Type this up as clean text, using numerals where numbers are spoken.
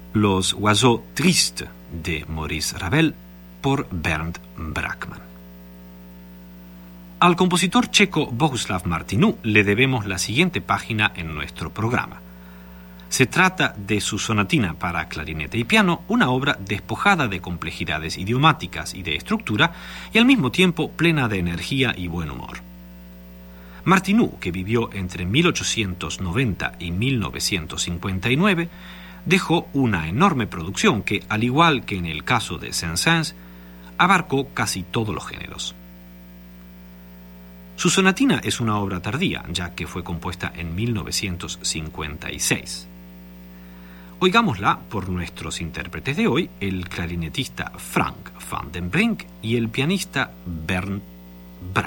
Los Oiseaux Tristes de Maurice Ravel por Bernd Brachmann. Al compositor checo Bohuslav Martinů le debemos la siguiente página en nuestro programa. Se trata de su sonatina para clarinete y piano, una obra despojada de complejidades idiomáticas y de estructura, y al mismo tiempo plena de energía y buen humor. Martinů, que vivió entre 1890 y 1959, dejó una enorme producción que, al igual que en el caso de Saint-Saëns, abarcó casi todos los géneros. Su sonatina es una obra tardía, ya que fue compuesta en 1956. Oigámosla por nuestros intérpretes de hoy, el clarinetista Frank van den Brink y el pianista Bernd Brachmann.